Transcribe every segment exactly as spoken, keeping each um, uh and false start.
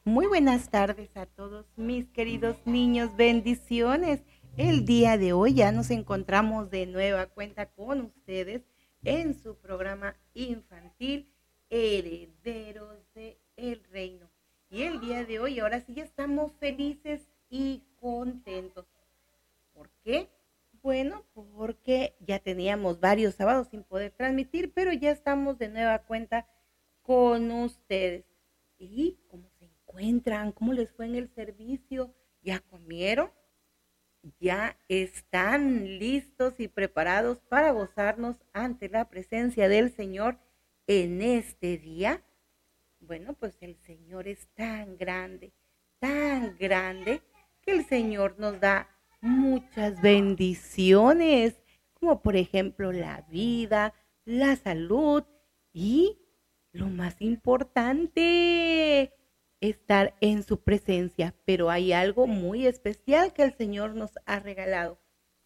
Muy buenas tardes a todos mis queridos niños, bendiciones. El día de hoy ya nos encontramos de nueva cuenta con ustedes en su programa infantil Herederos del Reino. Y el día de hoy, ahora sí ya estamos felices y contentos. ¿Por qué? Bueno, porque ya teníamos varios sábados sin poder transmitir, pero ya estamos de nueva cuenta con ustedes. ¿Y cómo se encuentran? ¿Cómo les fue en el servicio? ¿Ya comieron? ¿Ya están listos y preparados para gozarnos ante la presencia del Señor en este día? Bueno, pues el Señor es tan grande, tan grande, que el Señor nos da muchas bendiciones, como por ejemplo la vida, la salud y lo más importante, estar en su presencia. Pero hay algo muy especial que el Señor nos ha regalado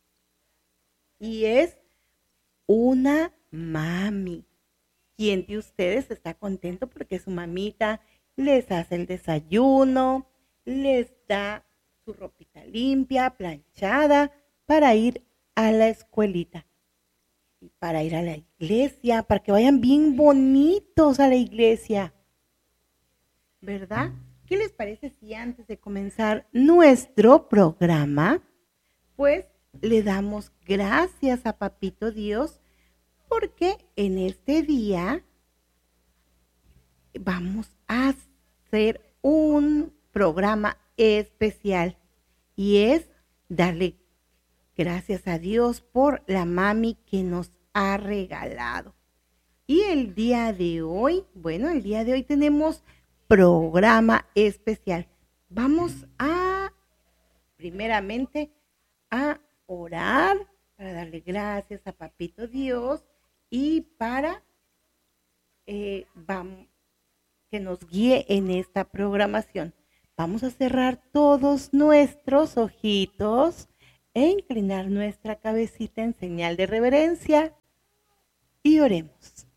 y es una mami. ¿Quién de ustedes está contento porque su mamita les hace el desayuno, les da su ropita limpia, planchada, para ir a la escuelita y para ir a la iglesia, para que vayan bien bonitos a la iglesia? ¿Verdad? ¿Qué les parece si antes de comenzar nuestro programa, pues le damos gracias a Papito Dios porque en este día vamos a hacer un programa especial y es darle gracias a Dios por la mami que nos ha regalado. Y el día de hoy, bueno, el día de hoy tenemos programa especial. Vamos a, primeramente, a orar para darle gracias a Papito Dios y para eh, vamos, que nos guíe en esta programación. Vamos a cerrar todos nuestros ojitos e inclinar nuestra cabecita en señal de reverencia y oremos.